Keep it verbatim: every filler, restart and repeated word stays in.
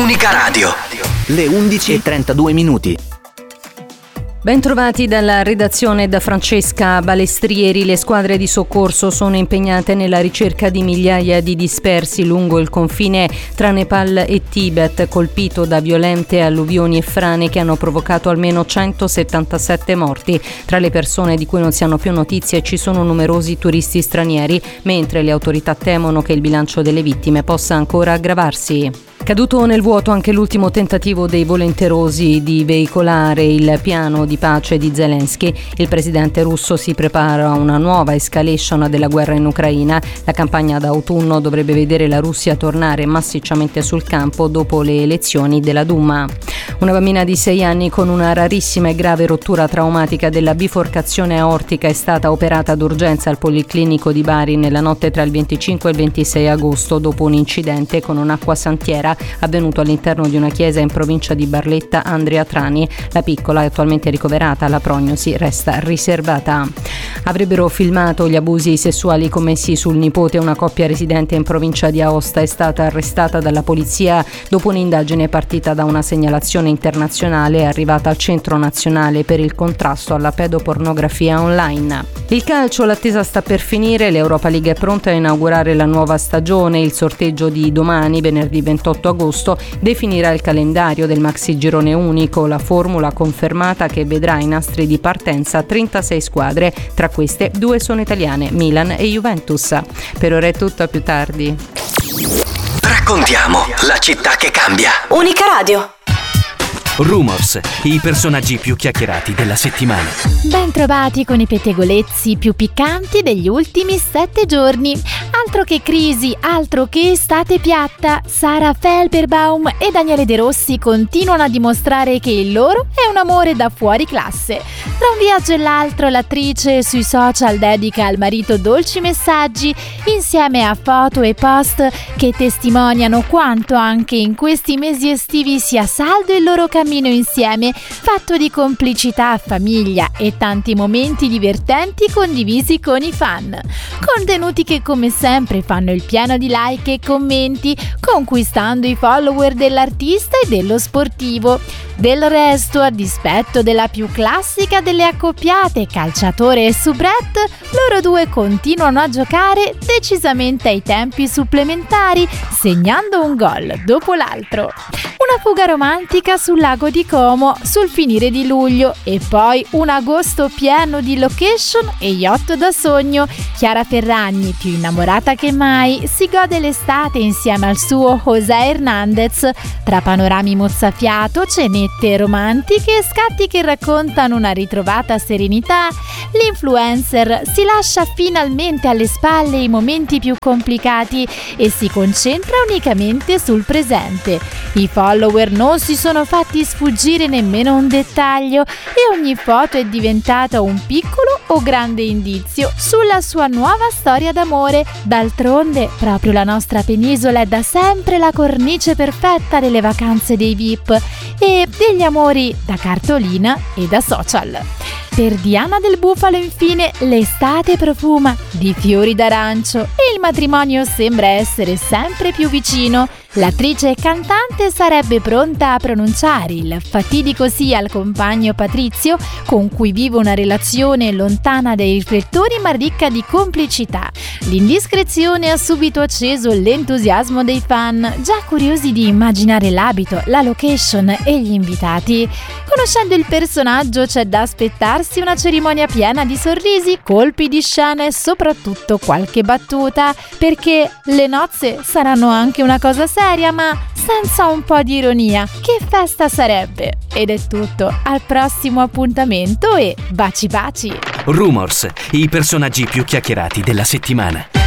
Unica Radio. Le undici e trentadue minuti. Bentrovati dalla redazione da Francesca Balestrieri. Le squadre di soccorso sono impegnate nella ricerca di migliaia di dispersi lungo il confine tra Nepal e Tibet, colpito da violente alluvioni e frane che hanno provocato almeno centosettantasette morti. Tra le persone di cui non si hanno più notizie ci sono numerosi turisti stranieri, mentre le autorità temono che il bilancio delle vittime possa ancora aggravarsi. Caduto nel vuoto anche l'ultimo tentativo dei volenterosi di veicolare il piano di pace di Zelensky. Il presidente russo si prepara a una nuova escalation della guerra in Ucraina. La campagna d'autunno dovrebbe vedere la Russia tornare massicciamente sul campo dopo le elezioni della Duma. Una bambina di sei anni con una rarissima e grave rottura traumatica della biforcazione aortica è stata operata d'urgenza al Policlinico di Bari nella notte tra il venticinque e il ventisei agosto dopo un incidente con un'acqua santiera avvenuto all'interno di una chiesa in provincia di Barletta Andria Trani. La piccola è attualmente ricoverata, la prognosi resta riservata. Avrebbero filmato gli abusi sessuali commessi sul nipote. Una coppia residente in provincia di Aosta è stata arrestata dalla polizia dopo un'indagine partita da una segnalazione internazionale e arrivata al Centro Nazionale per il contrasto alla pedopornografia online. Il calcio, l'attesa sta per finire, l'Europa League è pronta a inaugurare la nuova stagione. Il sorteggio di domani, venerdì ventotto agosto, definirà il calendario del maxi girone unico, la formula confermata che vedrà i nastri di partenza trentasei squadre, tra queste due sono italiane, Milan e Juventus. Per ora è tutto, a più tardi. Raccontiamo la città che cambia. Unica Radio. Rumors, i personaggi più chiacchierati della settimana. Ben trovati con i pettegolezzi più piccanti degli ultimi sette giorni. Altro che crisi, altro che estate piatta. Sara Felberbaum e Daniele De Rossi continuano a dimostrare che il loro è un amore da fuori classe. Tra un viaggio e l'altro, l'attrice sui social dedica al marito dolci messaggi insieme a foto e post che testimoniano quanto anche in questi mesi estivi sia saldo il loro cammino insieme, fatto di complicità, famiglia e tanti momenti divertenti condivisi con i fan. Contenuti che come sempre fanno il pieno di like e commenti, conquistando i follower dell'artista e dello sportivo. Del resto, a dispetto della più classica delle accoppiate, calciatore e soubrette, loro due continuano a giocare decisamente ai tempi supplementari, segnando un gol dopo l'altro. Una fuga romantica sul lago di Como sul finire di luglio e poi un agosto pieno di location e yacht da sogno. Chiara Ferragni, più innamorata che mai, si gode l'estate insieme al suo José Hernandez. Tra panorami mozzafiato, cenette romantiche e scatti che raccontano una ritrovata serenità, l'influencer si lascia finalmente alle spalle i momenti più complicati e si concentra unicamente sul presente. I follower non si sono fatti sfuggire nemmeno un dettaglio e ogni foto è diventata un piccolo o grande indizio sulla sua nuova storia d'amore. D'altronde, proprio la nostra penisola è da sempre la cornice perfetta delle vacanze dei V I P e degli amori da cartolina e da social. Per Diana del Bufalo, infine, l'estate profuma di fiori d'arancio e il matrimonio sembra essere sempre più vicino. L'attrice e cantante sarebbe pronta a pronunciare il fatidico sì al compagno Patrizio, con cui vive una relazione lontana dai riflettori ma ricca di complicità. L'indiscrezione ha subito acceso l'entusiasmo dei fan, già curiosi di immaginare l'abito, la location e gli invitati. Conoscendo il personaggio c'è da aspettarsi una cerimonia piena di sorrisi, colpi di scena e soprattutto qualche battuta, perché le nozze saranno anche una cosa seria, ma senza un po' di ironia. Che festa sarebbe? Ed è tutto, al prossimo appuntamento e baci baci! Rumors, i personaggi più chiacchierati della settimana.